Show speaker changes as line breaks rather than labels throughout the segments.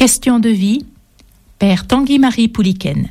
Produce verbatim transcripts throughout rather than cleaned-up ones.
Question de vie, Père Tanguy-Marie Pouliken.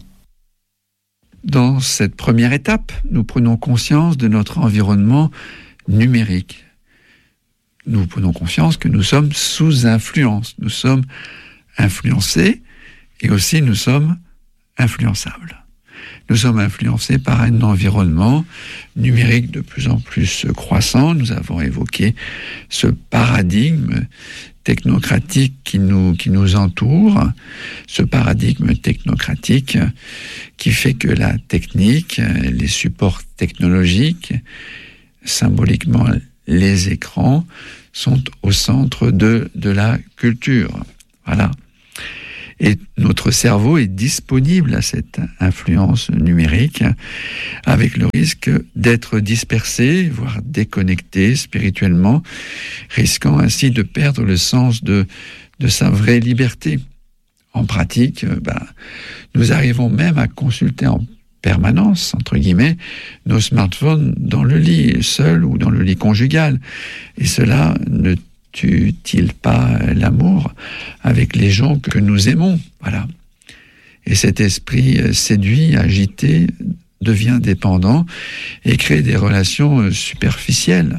Dans cette première étape, nous prenons conscience de notre environnement numérique. Nous prenons conscience que nous sommes sous influence. Nous sommes influencés et aussi nous sommes influençables. Nous sommes influencés par un environnement numérique de plus en plus croissant. Nous avons évoqué ce paradigme technocratique qui nous, qui nous entoure, ce paradigme technocratique qui fait que la technique, les supports technologiques, symboliquement les écrans, sont au centre de, de la culture. Voilà. Et notre cerveau est disponible à cette influence numérique, avec le risque d'être dispersé, voire déconnecté spirituellement, risquant ainsi de perdre le sens de, de sa vraie liberté. En pratique, ben, nous arrivons même à consulter en permanence, entre guillemets, nos smartphones dans le lit, seul ou dans le lit conjugal. Et cela ne tue-t-il pas l'amour avec les gens que nous aimons? Voilà. Et cet esprit séduit, agité, devient dépendant et crée des relations superficielles.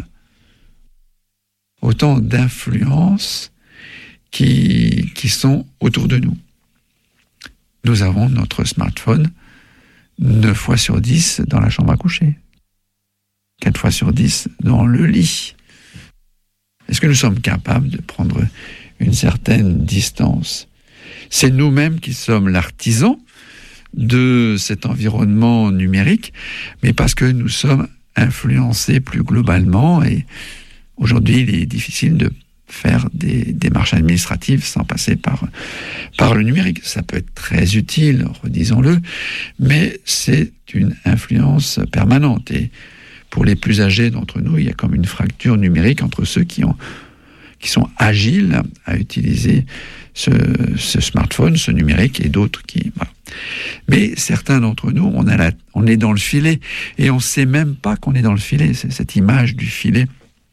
Autant d'influences qui, qui sont autour de nous. Nous avons notre smartphone neuf fois sur dix dans la chambre à coucher, quatre fois sur dix dans le lit. Est-ce que nous sommes capables de prendre une certaine distance? C'est nous-mêmes qui sommes l'artisan de cet environnement numérique, mais parce que nous sommes influencés plus globalement, et aujourd'hui il est difficile de faire des démarches administratives sans passer par, par le numérique. Ça peut être très utile, redisons-le, mais c'est une influence permanente. Et pour les plus âgés d'entre nous, il y a comme une fracture numérique entre ceux qui, ont, qui sont agiles à utiliser ce, ce smartphone, ce numérique, et d'autres qui... Voilà. Mais certains d'entre nous, on, a la, on est dans le filet, et on ne sait même pas qu'on est dans le filet. C'est cette image du filet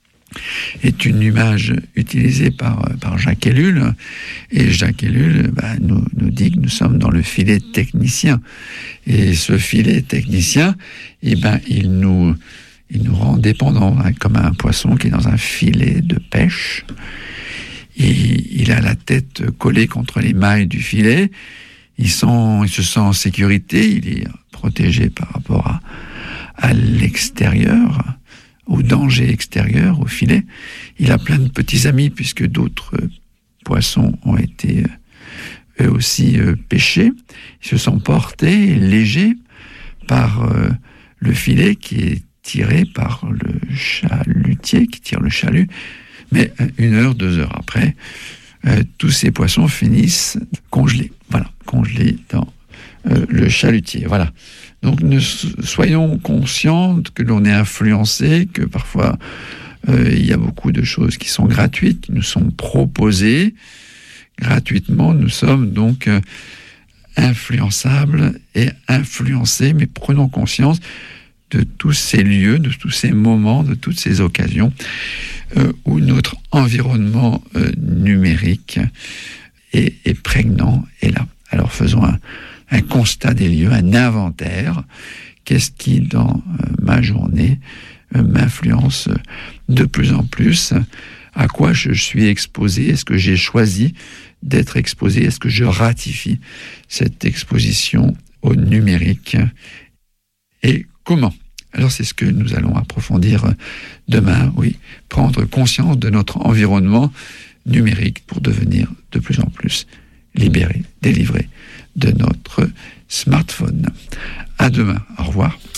est une image utilisée par, par Jacques Ellul, et Jacques Ellul bah, nous, nous dit que nous sommes dans le filet technicien. Et ce filet technicien, eh ben, il nous... il nous rend dépendants, hein, comme un poisson qui est dans un filet de pêche. Et il a la tête collée contre les mailles du filet. Il, sent, il se sent en sécurité, il est protégé par rapport à, à l'extérieur, au danger extérieur, au filet. Il a plein de petits amis, puisque d'autres poissons ont été eux aussi pêchés. Ils se sont portés légers par euh, le filet qui est tiré par le chalutier qui tire le chalut, mais une heure, deux heures après, euh, tous ces poissons finissent congelés, voilà, congelés dans euh, le chalutier, voilà. Donc, nous soyons conscients que l'on est influencé, que parfois euh, il y a beaucoup de choses qui sont gratuites, qui nous sont proposées gratuitement. Nous sommes donc euh, influençables et influencés, mais prenons conscience de tous ces lieux, de tous ces moments, de toutes ces occasions euh, où notre environnement euh, numérique est, est prégnant et là. Alors faisons un, un constat des lieux, un inventaire. Qu'est-ce qui, dans euh, ma journée, euh, m'influence de plus en plus? À quoi je suis exposé? Est-ce que j'ai choisi d'être exposé? Est-ce que je ratifie cette exposition au numérique? Et comment? Alors c'est ce que nous allons approfondir demain, oui, prendre conscience de notre environnement numérique pour devenir de plus en plus libérés, délivrés de notre smartphone. À demain, au revoir.